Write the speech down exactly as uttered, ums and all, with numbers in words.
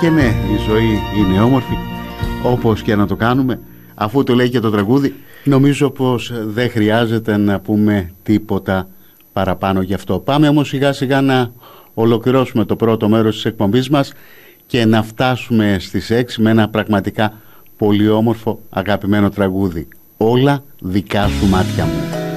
Και ναι, η ζωή είναι όμορφη, όπως και να το κάνουμε. Αφού το λέει και το τραγούδι, νομίζω πως δεν χρειάζεται να πούμε τίποτα παραπάνω γι' αυτό. Πάμε όμως σιγά σιγά να ολοκληρώσουμε το πρώτο μέρος της εκπομπής μας και να φτάσουμε στις έξι με ένα πραγματικά πολύ όμορφο αγαπημένο τραγούδι. Όλα δικά σου μάτια μου.